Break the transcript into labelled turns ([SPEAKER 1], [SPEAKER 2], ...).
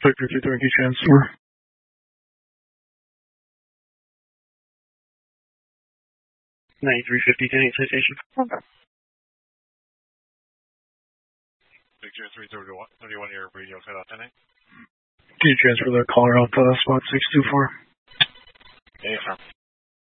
[SPEAKER 1] Victor 230 transfer. 9350 10 citation.
[SPEAKER 2] Victor 331 your radio cut out 10.
[SPEAKER 1] Can you transfer the caller out to spot 624?
[SPEAKER 2] Anytime.